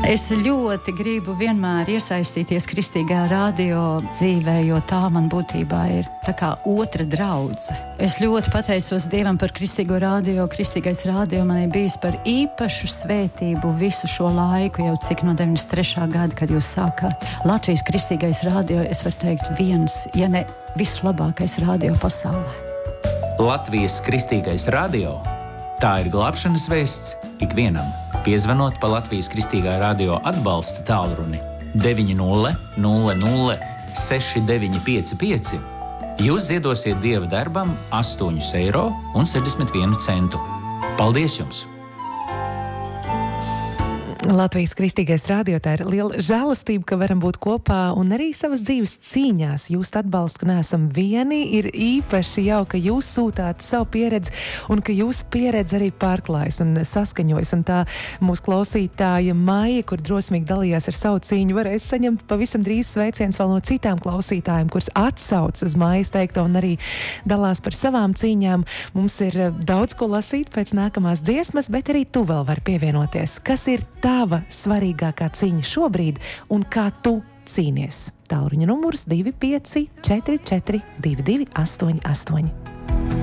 Es ļoti gribu vienmēr iesaistīties kristīgā radio dzīvē, jo tā man būtībā ir tā kā otra draudze. Es ļoti pateicos Dievam par kristīgo radio. Kristīgais radio man ir bijis par īpašu svētību visu šo laiku, jau cik no 93. gada, kad jūs sākāt. Latvijas kristīgais radio, es varu teikt, viens, ja ne vislabākais radio pasaulē. Latvijas kristīgais radio. Tā ir glābšanas vēsts ikvienam. Piezvanot pa Latvijas kristīgā radio atbalsta tālruni 900 6955, jūs ziedosiet Dieva darbam 8,61 eiro. Paldies jums! Latvijas kristīgais radio, tā ir liela žēlastība, ka varam būt kopā un arī savas dzīves cīņās. Jūs atbalstu, ka neesam vieni, ir īpaši jau, ka jūs sūtāt savu pieredzi un ka jūsu pieredze arī pārklājas un saskaņojas. Un tā mūsu klausītāja Maija, kur drosmīgi dalījās ar savu cīņu, varēs saņemt pavisam drīz sveiciens vēl no citām klausītājiem, kuras atsauc uz Maijas teikto un arī dalās par savām cīņām. Mums ir daudz ko lasīt pēc nākamās dziesmas, bet arī tu vēl vari pievienoties. Kas ir tava svarīgākā cīņa šobrīd un kā tu cīnies? Tālruņa numurs 25 44 22 88.